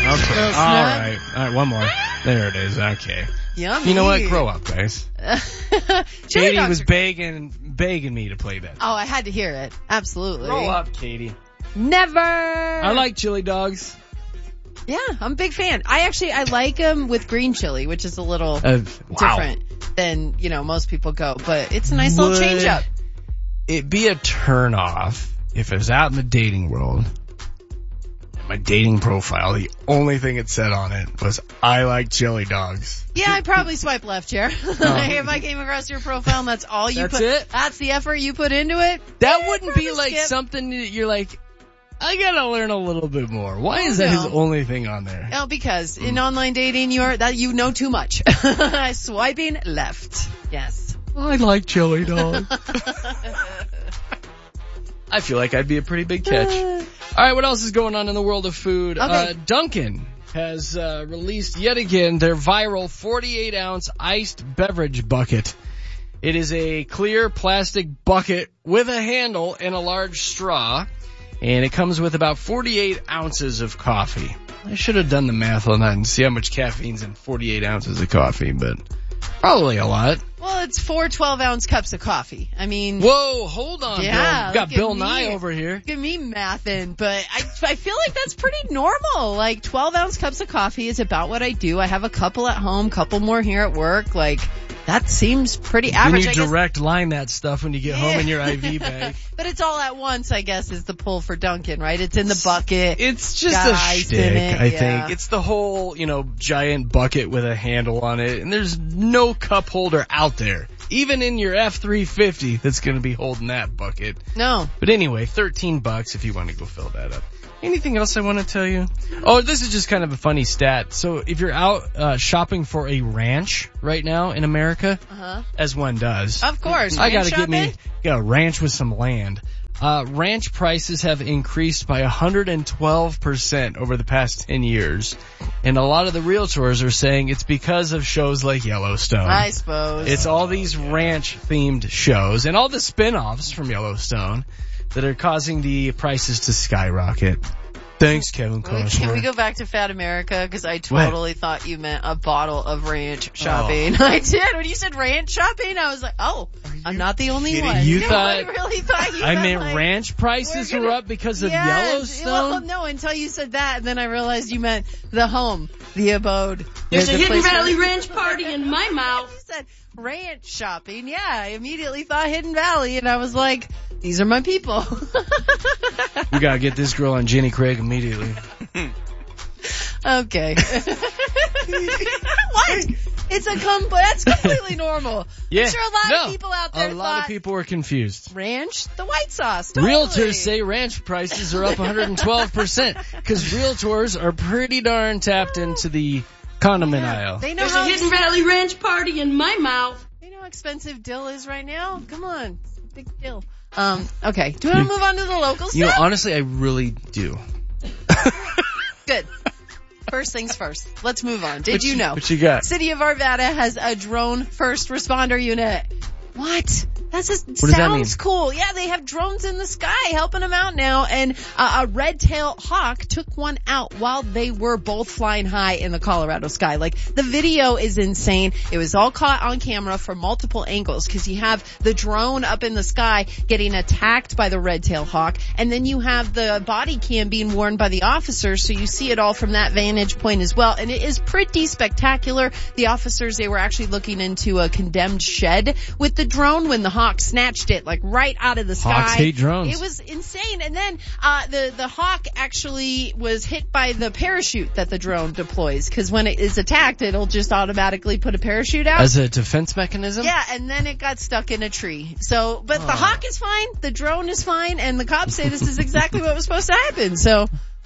Okay. Little All snap. right, one more. There it is. Okay. Yummy. You know what? Grow up, guys. Chili Katie dogs was are- begging me to play that. Oh, I had to hear it. Absolutely. Grow up, Katie. Never. I like chili dogs. Yeah, I'm a big fan. I like them with green chili, which is a little Wow. different than, most people go. But it's a nice little change up. It'd be a turn off if it was out in the dating world. My dating profile, the only thing it said on it was, I like chili dogs. Yeah, I'd probably swipe left, Jer. If I came across your profile and that's all you That's put. it? That's the effort you put into it. That wouldn't be probably like skip. something that you're like, I gotta learn a little bit more. Why is that no. his only thing on there? Oh, because in online dating, you know too much. Swiping left. Yes. I like chili dogs. I feel like I'd be a pretty big catch. All right, what else is going on in the world of food? Okay. Dunkin' has released yet again their viral 48-ounce iced beverage bucket. It is a clear plastic bucket with a handle and a large straw, and it comes with about 48 ounces of coffee. I should have done the math on that and see how much caffeine's in 48 ounces of coffee, but probably a lot. Well, it's 4 12-ounce cups of coffee. I mean, Whoa, hold on, Yeah, Bill. Got look at Bill me. Nye over here. look at me mathing, but I feel like that's pretty normal. Like 12-ounce cups of coffee is about what I do. I have a couple at home, couple more here at work. Like, that seems pretty average. Then I you guess. direct line that stuff when you get home in your IV bag. But it's all at once, I guess, is the pull for Dunkin', right? It's in the bucket. It's just Got a ice in shtick, it, I yeah. think. It's the whole, giant bucket with a handle on it, and there's no cup holder out there. Even in your F-350 that's going to be holding that bucket. No. But anyway, $13 if you want to go fill that up. Anything else I want to tell you? Oh, this is just kind of a funny stat. So if you're out shopping for a ranch right now in America, as one does. Of course. I gotta ranch get me shopping? a ranch with some land. Ranch prices have increased by 112% over the past 10 years. And a lot of the realtors are saying it's because of shows like Yellowstone. I suppose. It's all these ranch-themed shows and all the spin-offs from Yellowstone that are causing the prices to skyrocket. Thanks, Kevin Costner. Can we go back to Fat America? Because I totally thought you meant a bottle of ranch shopping. Oh. I did. When you said ranch shopping, I was like, oh, I'm not the only kidding? one. You No, thought- I really thought you I meant meant like, ranch prices we're are gonna- up because of Yes. Well, Yellowstone? no, until you said that, and then I realized you meant the home, the abode. There's a the Hidden place Valley where- Ranch party in my mouth. You said ranch shopping. Yeah, I immediately thought Hidden Valley, and I was like, these are my people. We gotta get this girl on Jenny Craig immediately. Okay. What? That's completely normal. Yeah. I'm sure a lot of people out there a lot of thought people are confused. ranch, the white sauce. Totally. Realtors say ranch prices are up 112% because realtors are pretty darn tapped into the condiment aisle. They know There's a how Hidden Valley Ranch party in my mouth. they know how expensive dill is right now. Come on, it's a big deal. Okay. Do you want to move on to the local stuff? Honestly, I really do. Good. First things first. Let's move on. Did you know? What you got? City of Arvada has a drone first responder unit. What? That just does that mean? sounds cool. Yeah, they have drones in the sky helping them out now. And a red-tailed hawk took one out while they were both flying high in the Colorado sky. Like, the video is insane. It was all caught on camera from multiple angles because you have the drone up in the sky getting attacked by the red-tailed hawk. And then you have the body cam being worn by the officers, so you see it all from that vantage point as well. And it is pretty spectacular. The officers, they were actually looking into a condemned shed with the drone when the hawk snatched it like right out of the sky. Hawks hate drones. It was insane. And then the hawk actually was hit by the parachute that the drone deploys, because when it is attacked, it'll just automatically put a parachute out. As a defense mechanism? Yeah, and then it got stuck in a tree. So, but the hawk is fine, the drone is fine, and the cops say this is exactly what was supposed to happen. So,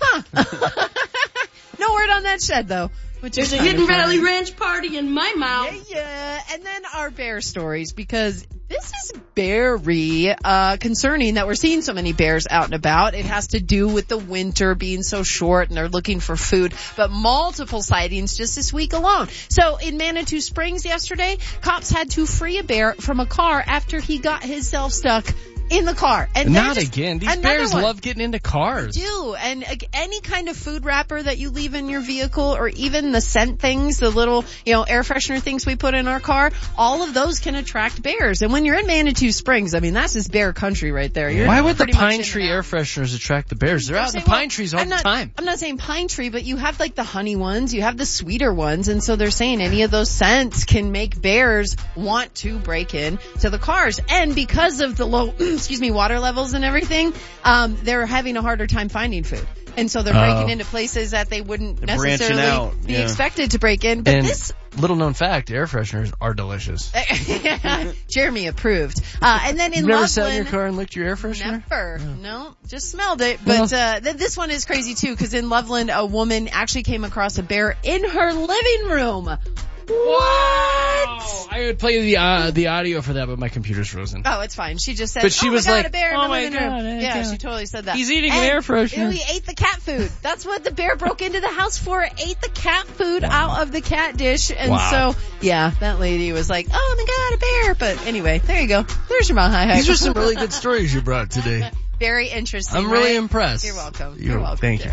no word on that shed though. Which There's is a kind Hidden of funny. Valley Ranch party in my mouth. Yeah. And then our bear stories, because this is very concerning that we're seeing so many bears out and about. It has to do with the winter being so short and they're looking for food, but multiple sightings just this week alone. So in Manitou Springs yesterday, cops had to free a bear from a car after he got himself stuck in the car. And not again. These bears one. love getting into cars. They do. And any kind of food wrapper that you leave in your vehicle, or even the scent things, the little, air freshener things we put in our car, all of those can attract bears. And when you're in Manitou Springs, I mean, that's just bear country right there. Why would the pine tree air fresheners attract the bears? They're out in the pine trees all the time. I'm not saying pine tree, but you have like the honey ones, you have the sweeter ones, and so they're saying any of those scents can make bears want to break in to the cars. And because of the low, water levels and everything, they're having a harder time finding food. And so they're breaking into places that they wouldn't necessarily be expected to break in. But this little known fact, air fresheners are delicious. Jeremy approved. And then in You've never Loveland, sat in your car and licked your air freshener? Never. No, just smelled it. But this one is crazy too, because in Loveland, a woman actually came across a bear in her living room. What? I would play the audio for that, but my computer's frozen. Oh, it's fine. She just said, but she was like, a bear in oh the my living God, room. Yeah, she totally said that. He's eating an air freshener. He ate the cat food. That's what the bear broke into the house for. Ate the cat food out of the cat dish. And so, that lady was like, oh my God, a bear. But anyway, there you go. There's your Mile High Hike. These are some really good stories you brought today. Very interesting. I'm really impressed. You're welcome. You're welcome. Thank you.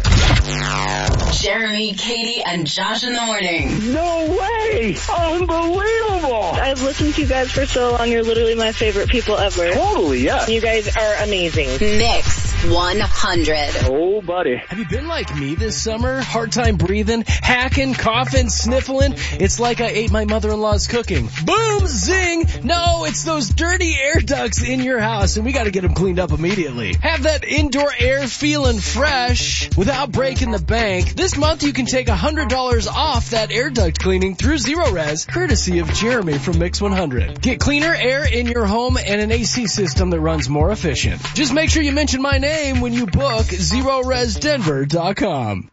Jeremy, Katie, and Josh in the morning. No way! Unbelievable! I've listened to you guys for so long. You're literally my favorite people ever. Totally, yeah. You guys are amazing. Mix 100. Oh, buddy. Have you been like me this summer? Hard time breathing, hacking, coughing, sniffling? It's like I ate my mother-in-law's cooking. Boom! Zing! No, it's those dirty air ducts in your house, and we gotta get them cleaned up immediately. Have that indoor air feeling fresh without breaking the bank. This month you can take $100 off that air duct cleaning through Zero Res, courtesy of Jeremy from Mix 100. Get cleaner air in your home and an AC system that runs more efficient. Just make sure you mention my name when you book ZeroResDenver.com.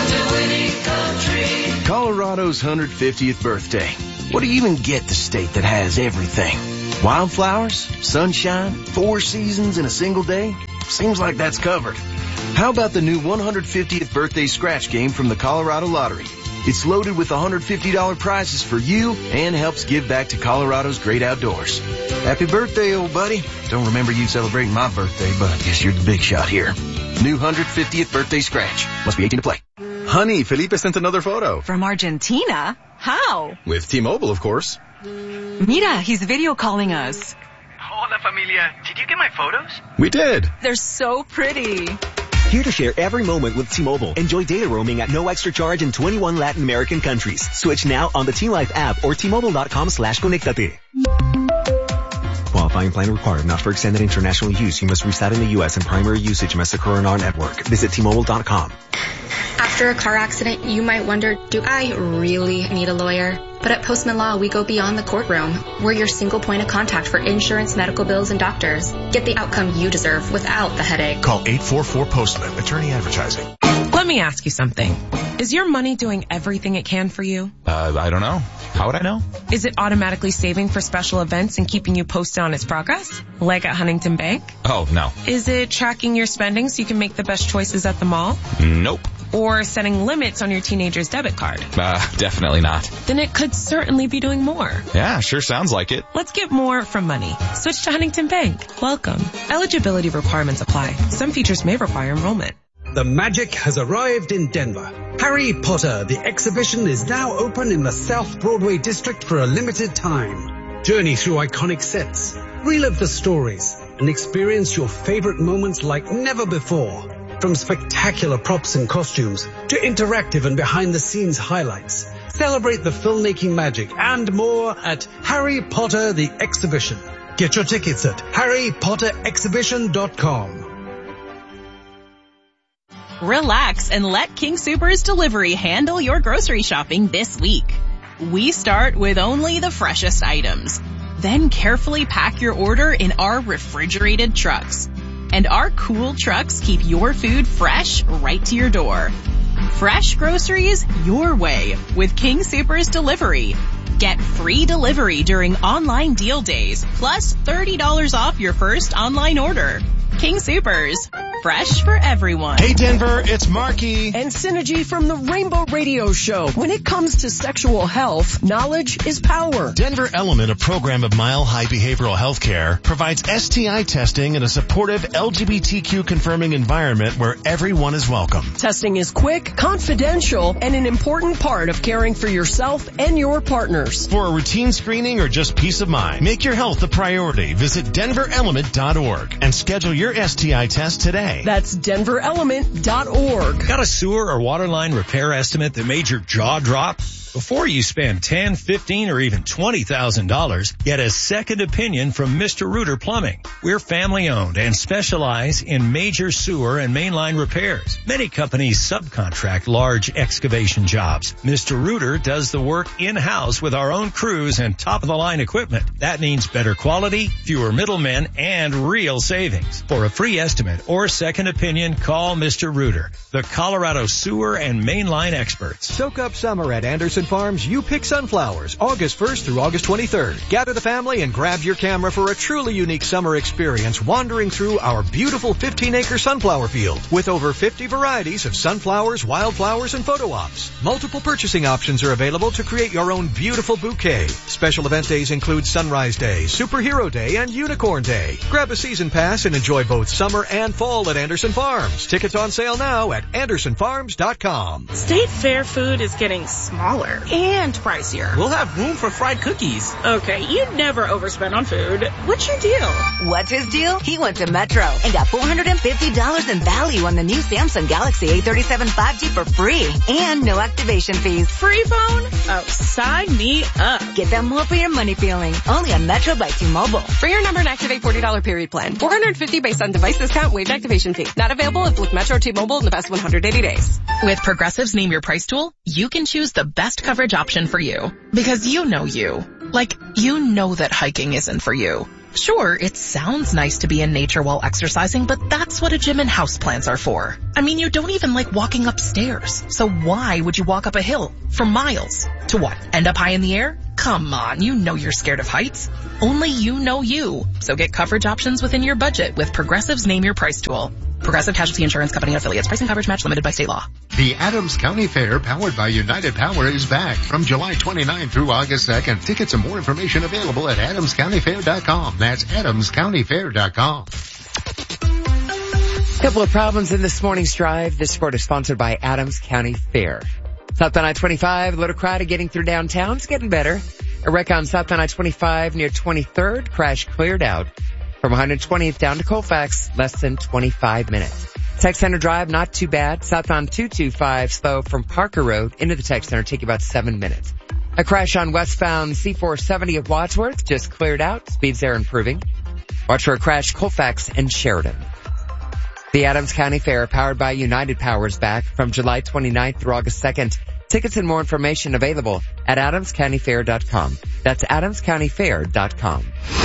Colorado's 150th birthday. What do you even get the state that has everything? Wildflowers, sunshine, 4 seasons in a single day? Seems like that's covered. How about the new 150th birthday scratch game from the Colorado Lottery? It's loaded with $150 prizes for you and helps give back to Colorado's great outdoors. Happy birthday, old buddy. Don't remember you celebrating my birthday, but I guess you're the big shot here. New 150th birthday scratch. Must be 18 to play. Honey, Felipe sent another photo. From Argentina? How? With T-Mobile, of course. Mira, he's video calling us. Hola, familia. Did you get my photos? We did. They're so pretty. Here to share every moment with T-Mobile. Enjoy data roaming at no extra charge in 21 Latin American countries. Switch now on the T-Life app or T-Mobile.com/conectate. Qualifying plan required. Not for extended international use. You must reside in the U.S. and primary usage must occur on our network. Visit T-Mobile.com. After a car accident, you might wonder, do I really need a lawyer? But at Postman Law, we go beyond the courtroom. We're your single point of contact for insurance, medical bills, and doctors. Get the outcome you deserve without the headache. Call 844-POSTMAN. Attorney advertising. Let me ask you something. Is your money doing everything it can for you? I don't know. How would I know? Is it automatically saving for special events and keeping you posted on its progress? Like at Huntington Bank? Oh, no. Is it tracking your spending so you can make the best choices at the mall? Nope. Or setting limits on your teenager's debit card? Definitely not. Then it could certainly be doing more. Yeah, sure sounds like it. Let's get more from money. Switch to Huntington Bank. Welcome. Eligibility requirements apply. Some features may require enrollment. The magic has arrived in Denver. Harry Potter, the exhibition, is now open in the South Broadway district for a limited time. Journey through iconic sets, relive the stories, and experience your favorite moments like never before. From spectacular props and costumes to interactive and behind-the-scenes highlights. Celebrate the filmmaking magic and more at Harry Potter the Exhibition. Get your tickets at harrypotterexhibition.com. Relax and let King Soopers Delivery handle your grocery shopping this week. We start with only the freshest items. Then carefully pack your order in our refrigerated trucks. And our cool trucks keep your food fresh right to your door. Fresh groceries your way with King Soopers Delivery. Get free delivery during online deal days, plus $30 off your first online order. King Soopers. Fresh for everyone. Hey Denver, it's Marky. And Synergy from the Rainbow Radio Show. When it comes to sexual health, knowledge is power. Denver Element, a program of Mile High Behavioral Health Care, provides STI testing in a supportive LGBTQ confirming environment where everyone is welcome. Testing is quick, confidential, and an important part of caring for yourself and your partners. For a routine screening or just peace of mind, make your health a priority. Visit DenverElement.org and schedule your STI test today. That's DenverElement.org. Got a sewer or water line repair estimate that made your jaw drop? Before you spend $10,000, $15,000, or even $20,000, get a second opinion from Mr. Rooter Plumbing. We're family owned and specialize in major sewer and mainline repairs. Many companies subcontract large excavation jobs. Mr. Rooter does the work in-house with our own crews and top-of-the-line equipment. That means better quality, fewer middlemen, and real savings. For a free estimate or second opinion, call Mr. Rooter, the Colorado sewer and mainline experts. Soak up summer at Anderson Farms. You Pick Sunflowers, August 1st through August 23rd. Gather the family and grab your camera for a truly unique summer experience wandering through our beautiful 15-acre sunflower field with over 50 varieties of sunflowers, wildflowers, and photo ops. Multiple purchasing options are available to create your own beautiful bouquet. Special event days include Sunrise Day, Superhero Day, and Unicorn Day. Grab a season pass and enjoy both summer and fall at Anderson Farms. Tickets on sale now at AndersonFarms.com. State Fair food is getting smaller and pricier. We'll have room for fried cookies. Okay, you'd never overspend on food. What's your deal? What's his deal? He went to Metro and got $450 in value on the new Samsung Galaxy A37 5G for free and no activation fees. Free phone? Oh, sign me up. Get that more for your money feeling. Only on Metro by T-Mobile. For your number and activate $40 period plan. $450 based on device discount, waived activation fee. Not available if with Metro T-Mobile in the past 180 days. With Progressive's Name Your Price tool, you can choose the best coverage option for you. Because you know you. Like, you know that hiking isn't for you. Sure, it sounds nice to be in nature while exercising, but that's what a gym and houseplants are for. I mean, you don't even like walking upstairs. So why would you walk up a hill for miles? To what? End up high in the air? Come on, you know you're scared of heights. Only you know you. So get coverage options within your budget with Progressive's Name Your Price tool. Progressive Casualty Insurance Company affiliates. Pricing coverage match limited by state law. The Adams County Fair, powered by United Power, is back from July 29th through August 2nd. Tickets and more information available at AdamsCountyFair.com. That's AdamsCountyFair.com. Couple of problems in this morning's drive. This report is sponsored by Adams County Fair. Southbound I-25, a little crowded getting through downtown. It's getting better. A wreck on southbound I-25 near 23rd. Crash cleared out. From 120th down to Colfax, less than 25 minutes. Tech Center Drive, not too bad. Southbound 225 slow from Parker Road into the Tech Center, take about 7 minutes. A crash on westbound C470 at Wadsworth, just cleared out. Speeds there improving. Watch for a crash, Colfax and Sheridan. The Adams County Fair, powered by United Power, is back from July 29th through August 2nd. Tickets and more information available at AdamsCountyFair.com. That's AdamsCountyFair.com.